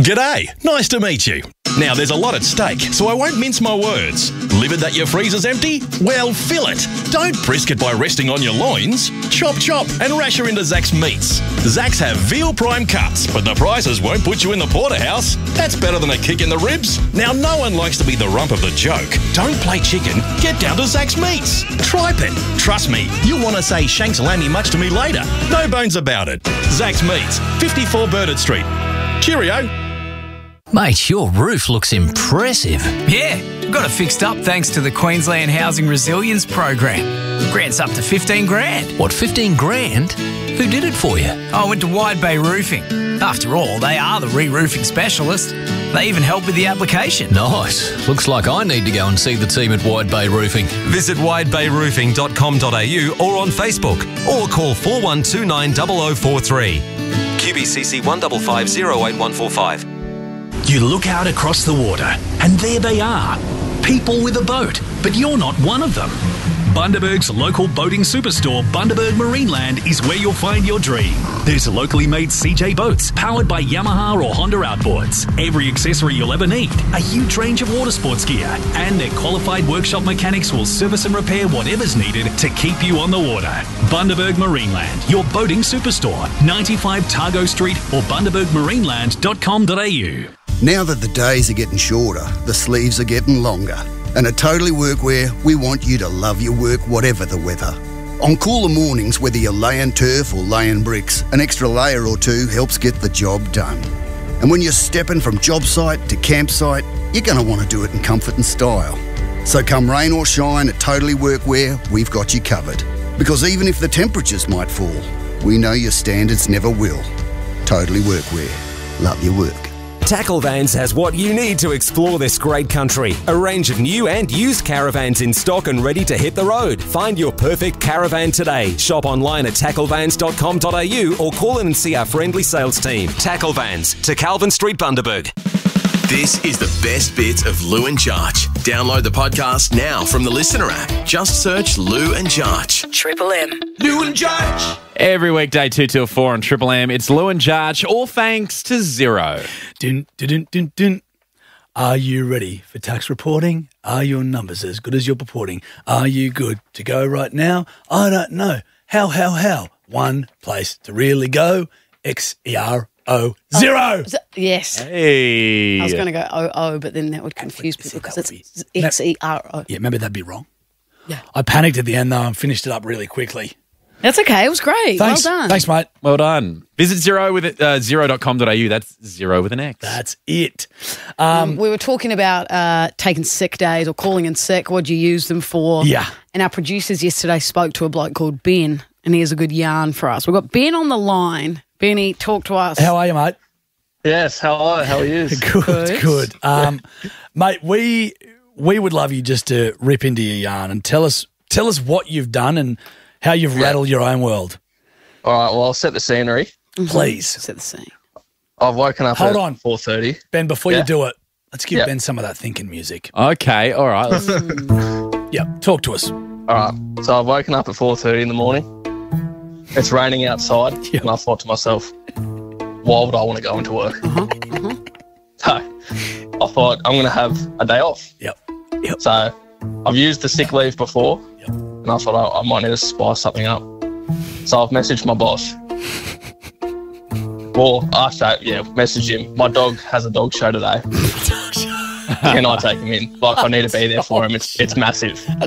G'day, nice to meet you. Now, there's a lot at stake, so I won't mince my words. Livid that your freezer's empty? Well, fill it. Don't brisk it by resting on your loins. Chop, chop, and rasher into Zach's Meats. Zach's have veal prime cuts, but the prices won't put you in the porterhouse. That's better than a kick in the ribs. Now, no one likes to be the rump of the joke. Don't play chicken, get down to Zach's Meats. Tripe it. Trust me, you'll want to say Shanks Lammy much to me later. No bones about it. Zach's Meats, 54 Burdett Street. Cheerio. Mate, your roof looks impressive. Yeah, got it fixed up thanks to the Queensland Housing Resilience Program. Grants up to 15 grand. What, 15 grand? Who did it for you? I went to Wide Bay Roofing. After all, they are the re-roofing specialist. They even help with the application. Nice. Looks like I need to go and see the team at Wide Bay Roofing. Visit widebayroofing.com.au or on Facebook, or call 4129 0043. QBCC 155 You look out across the water, and there they are. People with a boat, but you're not one of them. Bundaberg's local boating superstore, Bundaberg Marineland, is where you'll find your dream. There's locally made CJ boats powered by Yamaha or Honda outboards, every accessory you'll ever need, a huge range of water sports gear, and their qualified workshop mechanics will service and repair whatever's needed to keep you on the water. Bundaberg Marineland, your boating superstore, 95 Targo Street or bundabergmarineland.com.au. Now that the days are getting shorter, the sleeves are getting longer. And at Totally Workwear, we want you to love your work whatever the weather. On cooler mornings, whether you're laying turf or laying bricks, an extra layer or two helps get the job done. And when you're stepping from job site to campsite, you're going to want to do it in comfort and style. So come rain or shine, at Totally Workwear, we've got you covered. Because even if the temperatures might fall, we know your standards never will. Totally Workwear. Love your work. Tackle Vans has what you need to explore this great country. A range of new and used caravans in stock and ready to hit the road. Find your perfect caravan today. Shop online at tacklevans.com.au or call in and see our friendly sales team. Tackle Vans to Calvin Street, Bundaberg. This is the best bits of Lou and Jarch. Download the podcast now from the Listener app. Just search Lou and Jarch. Triple M. Lou and Jarch. Every weekday 2 till 4 on Triple M. It's Lou and Jarch, all thanks to Xero. Dun, dun, dun, dun, dun. Are you ready for tax reporting? Are your numbers as good as you're purporting? Are you good to go right now? I don't know. How? One place to really go. Xero. Xero. Yes. Hey. I was going to go OO, but then that would confuse people because it's Xero. Yeah, remember that'd be wrong. Yeah. I panicked at the end though and finished it up really quickly. That's okay. It was great. Thanks. Well done. Thanks, mate. Well done. Visit Xero with xero.com.au. That's Xero with an X. That's it. We were talking about taking sick days or calling in sick. What'd you use them for? Yeah. And our producers yesterday spoke to a bloke called Ben, and he has a good yarn for us. We've got Ben on the line. Benny, talk to us. How are you, mate? Yes, how are you? Good. Mate, we would love you just to rip into your yarn and tell us what you've done and how you've rattled your own world. All right, well, I'll set the scenery. Please. Set the scene. I've woken up Hold at on. 4:30. Ben, before you do it, let's give Ben some of that thinking music. Okay, all right. Talk to us. All right, so I've woken up at 4:30 in the morning. It's raining outside, and I thought to myself, why would I want to go into work? So I thought I'm going to have a day off. Yep. So I've used the sick leave before, and I thought I might need to spice something up. So I've messaged my boss. Well, message him. My dog has a dog show today. Can I take him in? Like, I need to be there for him. It's massive.